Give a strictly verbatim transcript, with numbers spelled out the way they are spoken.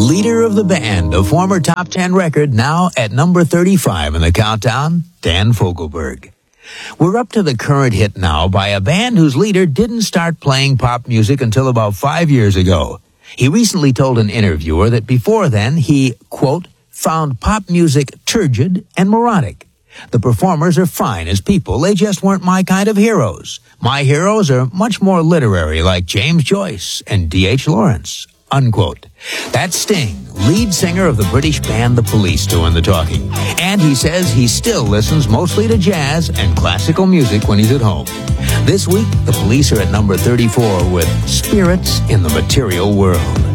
leader of the band, a former top ten record, now at number thirty-five in the countdown, Dan Fogelberg. We're up to the current hit now by a band whose leader didn't start playing pop music until about five years ago. He recently told an interviewer that before then he, quote, found pop music turgid and moronic. The performers are fine as people, they just weren't my kind of heroes. My heroes are much more literary, like James Joyce and D H Lawrence, unquote. That's Sting, lead singer of the British band The Police, doing the talking. And he says he still listens mostly to jazz and classical music when he's at home. This week, The Police are at number thirty-four with Spirits in the Material World.